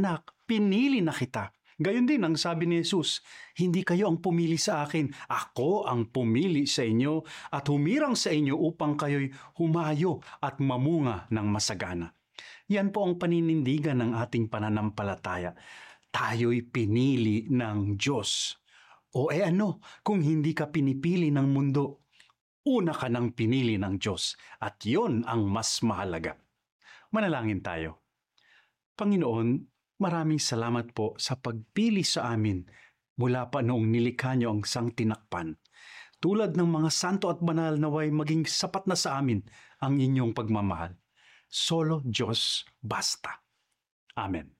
anak, pinili na kita. Gayon din ang sabi ni Jesus, hindi kayo ang pumili sa akin, ako ang pumili sa inyo at humirang sa inyo upang kayo'y humayo at mamunga ng masagana. Yan po ang paninindigan ng ating pananampalataya. Tayo'y pinili ng Diyos. O ano, kung hindi ka pinipili ng mundo, una ka nang pinili ng Diyos at yon ang mas mahalaga. Manalangin tayo. Panginoon, maraming salamat po sa pagpili sa amin mula pa noong nilikha niyo ang sangtinakpan. Tulad ng mga santo at banal naway maging sapat na sa amin ang inyong pagmamahal. Solo Diyos basta. Amen.